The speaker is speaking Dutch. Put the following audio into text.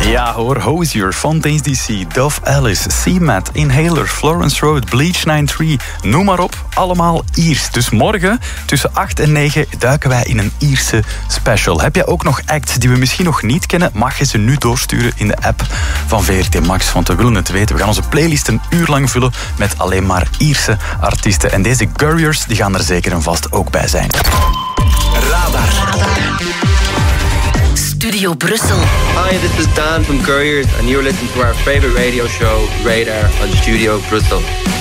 Ja hoor, Hozier, Fontaines DC, Dove Alice, C-Mat, Inhaler, Florence Road, Bleach 93, noem maar op, allemaal Iers. Dus morgen tussen 8 en 9 duiken wij in een Ierse special. Heb jij ook nog acts die we misschien nog niet kennen, mag je ze nu doorsturen in de app van VRT Max, want we willen het weten. We gaan onze playlist een uur lang vullen met alleen maar Ierse artiesten. En deze Gurriers, die gaan er zeker en vast ook bij zijn. Radar. Studio Brussel. Hi, this is Dan from Gurriers and you're listening to our favorite radio show, Radar, on Studio Brussel.